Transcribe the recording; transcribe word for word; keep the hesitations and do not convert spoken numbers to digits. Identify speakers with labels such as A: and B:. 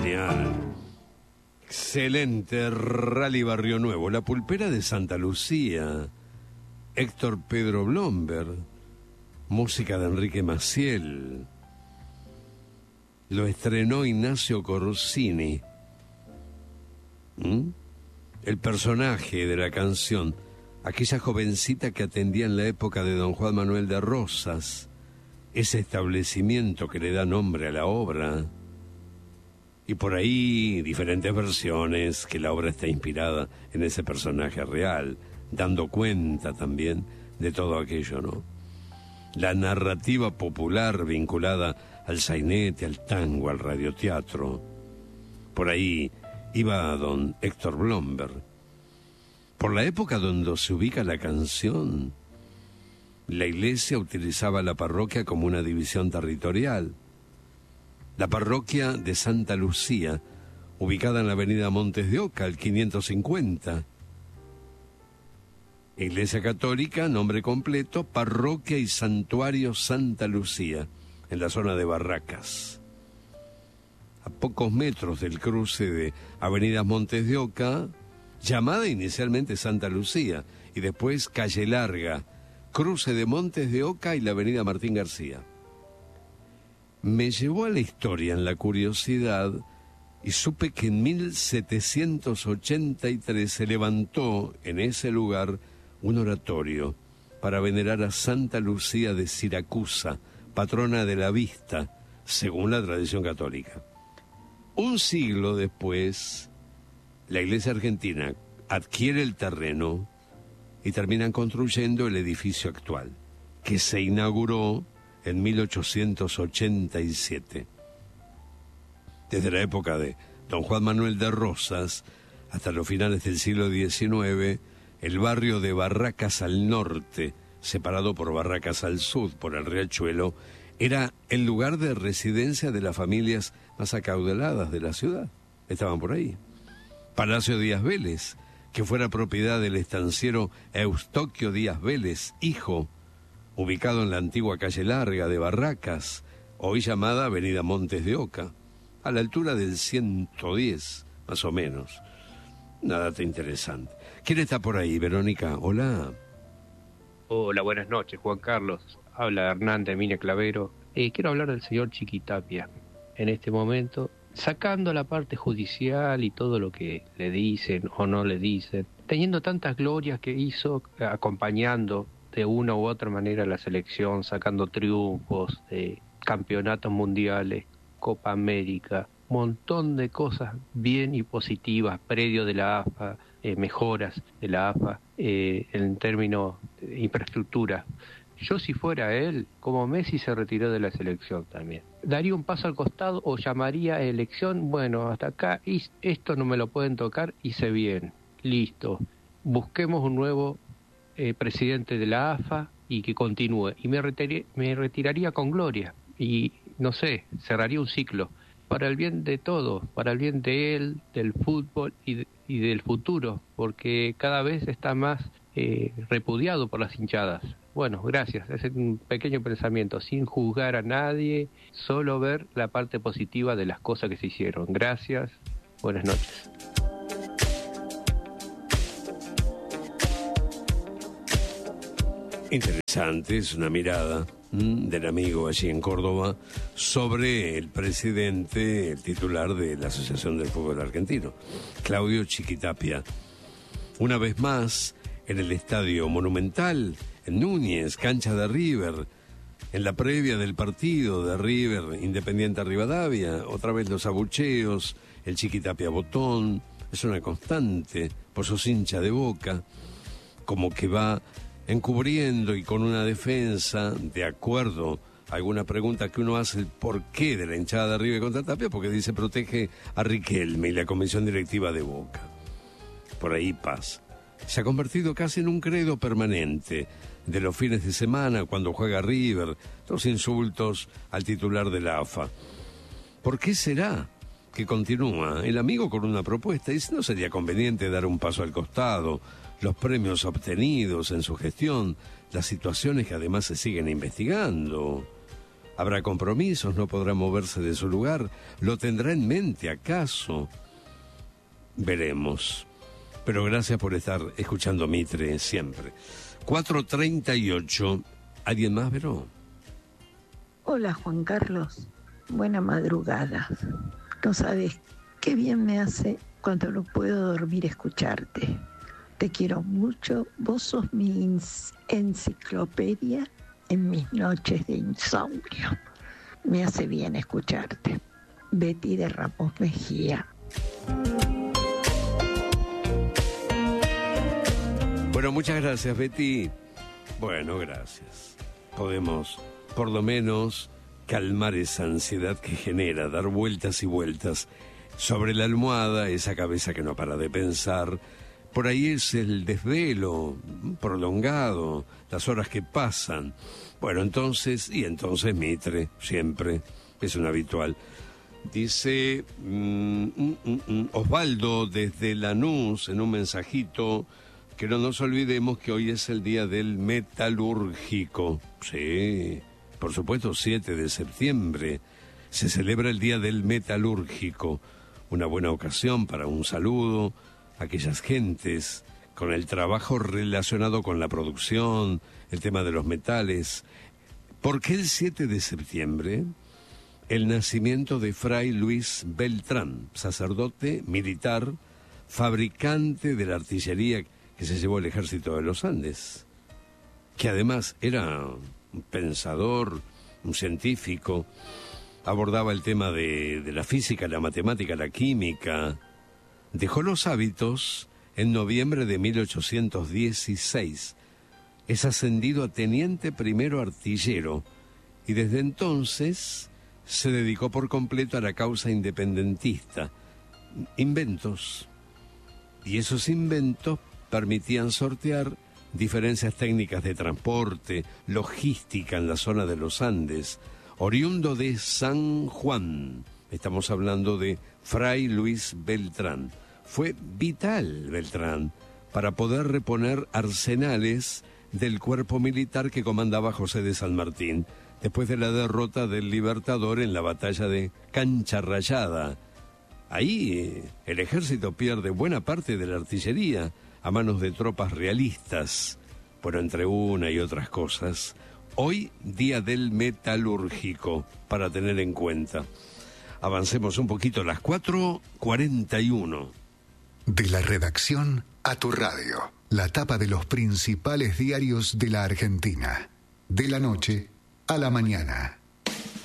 A: Genial. Excelente. Rally Barrio Nuevo. La Pulpera de Santa Lucía. Héctor Pedro Blomberg. Música de Enrique Maciel. Lo estrenó Ignacio Corsini. ¿Mm? El personaje de la canción, aquella jovencita que atendía en la época de don Juan Manuel de Rosas, ese establecimiento que le da nombre a la obra. Y por ahí diferentes versiones que la obra está inspirada en ese personaje real, dando cuenta también de todo aquello, ¿no? La narrativa popular vinculada al sainete, al tango, al radioteatro. Por ahí iba don Héctor Blomberg. Por la época donde se ubica la canción, la iglesia utilizaba la parroquia como una división territorial. La parroquia de Santa Lucía, ubicada en la avenida Montes de Oca, al quinientos cincuenta. Iglesia Católica, nombre completo, Parroquia y Santuario Santa Lucía, en la zona de Barracas. A pocos metros del cruce de Avenida Montes de Oca, llamada inicialmente Santa Lucía, y después Calle Larga, cruce de Montes de Oca y la Avenida Martín García. Me llevó a la historia en la curiosidad y supe que en mil setecientos ochenta y tres se levantó en ese lugar un oratorio para venerar a Santa Lucía de Siracusa, patrona de la vista, según la tradición católica. Un siglo después, la Iglesia Argentina adquiere el terreno y terminan construyendo el edificio actual, que se inauguró en mil ochocientos ochenta y siete. Desde la época de don Juan Manuel de Rosas hasta los finales del siglo diecinueve, el barrio de Barracas al norte, separado por Barracas al sur, por el Riachuelo, era el lugar de residencia de las familias más acaudaladas de la ciudad. Estaban por ahí. Palacio Díaz Vélez, que fuera propiedad del estanciero Eustoquio Díaz Vélez, hijo, ubicado en la antigua calle Larga de Barracas, hoy llamada Avenida Montes de Oca, a la altura del ciento diez, más o menos. Una data interesante. ¿Quién está por ahí, Verónica? Hola.
B: Hola, buenas noches, Juan Carlos. Habla Hernán de Mine Clavero. Eh, quiero hablar del señor Chiquitapia en este momento, sacando la parte judicial y todo lo que le dicen o no le dicen, teniendo tantas glorias que hizo, acompañando de una u otra manera la selección, sacando triunfos de campeonatos mundiales, Copa América, montón de cosas bien y positivas, predio de la A F A, eh, mejoras de la A F A eh, en términos de infraestructura. Yo, si fuera él, como Messi se retiró de la selección también, daría un paso al costado o llamaría a elección, bueno, hasta acá, y esto no me lo pueden tocar, hice bien, listo, busquemos un nuevo eh, presidente de la A F A y que continúe, y me, retir me retiraría con gloria, y no sé, cerraría un ciclo, para el bien de todos, para el bien de él, del fútbol y, de, y del futuro, porque cada vez está más eh, repudiado por las hinchadas. Bueno, gracias, es un pequeño pensamiento, sin juzgar a nadie, solo ver la parte positiva de las cosas que se hicieron. Gracias, buenas noches.
A: Interesante, es una mirada mmm, del amigo allí en Córdoba sobre el presidente, el titular de la Asociación del Fútbol Argentino, Claudio Chiquitapia. Una vez más, en el Estadio Monumental, en Núñez, cancha de River, en la previa del partido de River Independiente Rivadavia, otra vez los abucheos, el Chiquitapia botón, es una constante, por sos hincha de Boca, como que va encubriendo y con una defensa, de acuerdo a alguna pregunta que uno hace, el porqué de la hinchada de River contra Tapia, porque dice protege a Riquelme y la comisión directiva de Boca. Por ahí pasa. Se ha convertido casi en un credo permanente de los fines de semana cuando juega River, los insultos al titular de la A F A. ¿Por qué será que continúa el amigo con una propuesta? Y si no sería conveniente dar un paso al costado, los premios obtenidos en su gestión, las situaciones que además se siguen investigando. Habrá compromisos, no podrá moverse de su lugar. ¿Lo tendrá en mente acaso? Veremos. Pero gracias por estar escuchando Mitre siempre. cuatro treinta y ocho. ¿Alguien más, Vero?
C: Hola, Juan Carlos. Buena madrugada. No sabes qué bien me hace cuando no puedo dormir escucharte. Te quiero mucho. Vos sos mi enciclopedia en mis noches de insomnio. Me hace bien escucharte. Betty de Ramos Mejía.
A: Bueno, muchas gracias, Betty. Bueno, gracias. Podemos, por lo menos, calmar esa ansiedad que genera, dar vueltas y vueltas sobre la almohada, esa cabeza que no para de pensar. Por ahí es el desvelo prolongado, las horas que pasan. Bueno, entonces, y entonces Mitre, siempre, es un habitual. Dice mm, mm, mm, Osvaldo desde Lanús en un mensajito... Que no nos olvidemos que hoy es el día del metalúrgico. Sí, por supuesto, siete de septiembre. Se celebra el día del metalúrgico. Una buena ocasión para un saludo a aquellas gentes con el trabajo relacionado con la producción, el tema de los metales. ¿Por qué el siete de septiembre? El nacimiento de Fray Luis Beltrán, sacerdote, militar, fabricante de la artillería que se llevó el ejército de los Andes, que además era un pensador, un científico, abordaba el tema de, de la física, la matemática, la química. Dejó los hábitos en noviembre de mil ochocientos dieciséis. Es ascendido a teniente primero artillero y desde entonces se dedicó por completo a la causa independentista. Inventos. Y esos inventos permitían sortear diferencias técnicas de transporte, logística en la zona de los Andes. Oriundo de San Juan, estamos hablando de Fray Luis Beltrán. Fue vital Beltrán para poder reponer arsenales del cuerpo militar que comandaba José de San Martín, después de la derrota del Libertador en la batalla de Cancha Rayada. Ahí eh, el ejército pierde buena parte de la artillería a manos de tropas realistas. Bueno, entre una y otras cosas, hoy día del metalúrgico, para tener en cuenta. Avancemos un poquito, las cuatro cuarenta y uno.
D: De la redacción a tu radio, la tapa de los principales diarios de la Argentina. De la noche a la mañana.